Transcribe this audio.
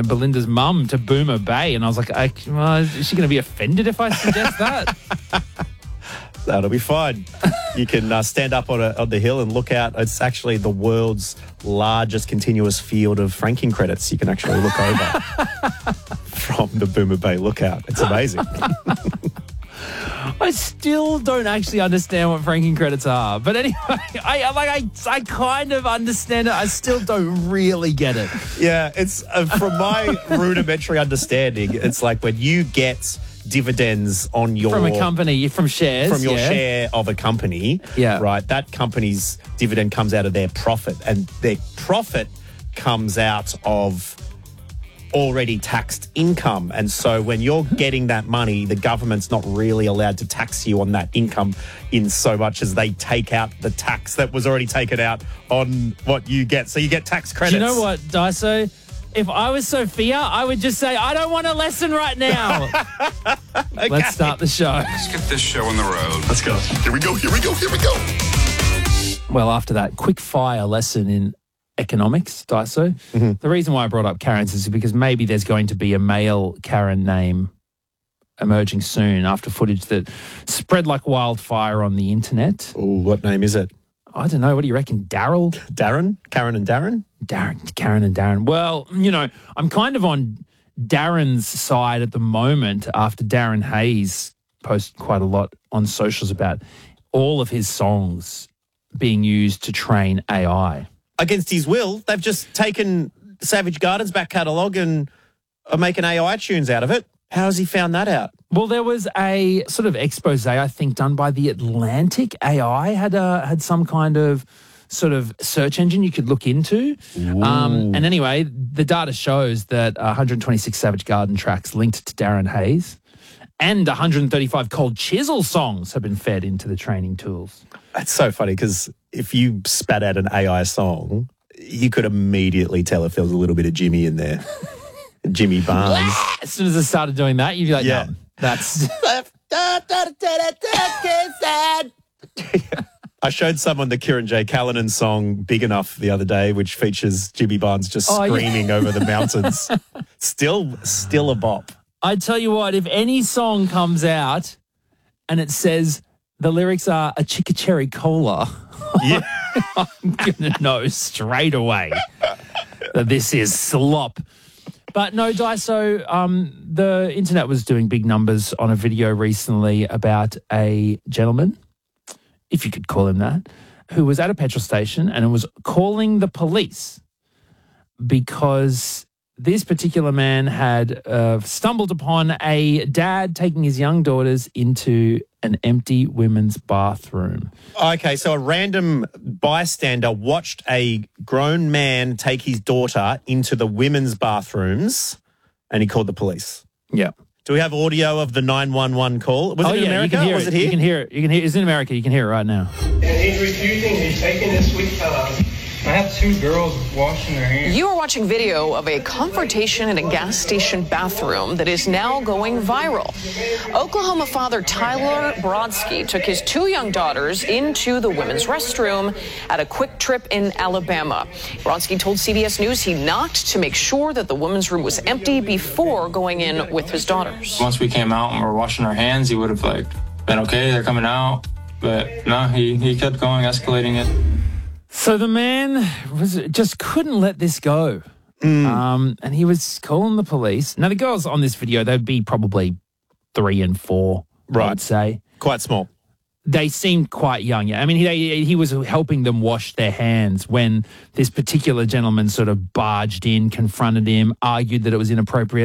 Belinda's mum to Boomer Bay. And I was like, is she going to be offended if I suggest that? That'll be fine. You can stand up on the hill and look out. It's actually the world's largest continuous field of franking credits. You can actually look over from the Boomer Bay lookout. It's amazing. I still don't actually understand what franking credits are. But anyway, I kind of understand it. I still don't really get it. Yeah, it's from my rudimentary understanding, it's like when you get dividends on your... From a company, from shares. From your share of a company, right? That company's dividend comes out of their profit, and their profit comes out of already taxed income. And so when you're getting that money, the government's not really allowed to tax you on that income in so much as they take out the tax that was already taken out on what you get. So you get tax credits. Do you know what, Daiso? If I was Sophia, I would just say, I don't want a lesson right now. Okay. Let's start the show. Let's get this show on the road. Let's go. Here we go. Well, after that quick fire lesson in economics, Daiso, the reason why I brought up Karen's is because maybe there's going to be a male Karen name emerging soon after footage that spread like wildfire on the internet. Oh, what name is it? I don't know. What do you reckon? Daryl? Darren? Karen and Darren? Karen and Darren. Well, you know, I'm kind of on Darren's side at the moment after Darren Hayes posted quite a lot on socials about all of his songs being used to train AI. Against his will, they've just taken Savage Garden's back catalogue and are making AI tunes out of it. How has he found that out? Well, there was a sort of expose, I think, done by The Atlantic. AI had some kind of sort of search engine you could look into. And anyway, the data shows that 126 Savage Garden tracks linked to Darren Hayes and 135 Cold Chisel songs have been fed into the training tools. That's so funny because if you spat out an AI song, you could immediately tell if there was a little bit of Jimmy in there. Jimmy Barnes. As soon as I started doing that, you'd be like, no, that's... I showed someone the Kieran J. Callanan song Big Enough the other day, which features Jimmy Barnes just screaming over the mountains. Still a bop. I tell you what, if any song comes out and it says the lyrics are a Chicka Cherry Cola, I'm going to know straight away that this is slop. But no, Daiso, the internet was doing big numbers on a video recently about a gentleman, if you could call him that, who was at a petrol station and was calling the police because this particular man had stumbled upon a dad taking his young daughters into an empty women's bathroom. Okay, so a random bystander watched a grown man take his daughter into the women's bathrooms and he called the police. Yeah. Do we have audio of the 911 call? Was it in America? Was it here? You can hear it. It's in America. You can hear it right now. And he's refusing. He's taking this sweet time. I have two girls washing their hands. You are watching video of a confrontation in a gas station bathroom that is now going viral. Oklahoma father Tyler Brodsky took his two young daughters into the women's restroom at a Quick Trip in Alabama. Brodsky told CBS News he knocked to make sure that the women's room was empty before going in with his daughters. Once we came out and were washing our hands, he would have been okay, they're coming out. But no, he kept going, escalating it. So the man just couldn't let this go. And he was calling the police. Now, the girls on this video, they'd be probably 3 and 4, I would say. Quite small. They seemed quite young. Yeah. I mean, he was helping them wash their hands when this particular gentleman sort of barged in, confronted him, argued that it was inappropriate.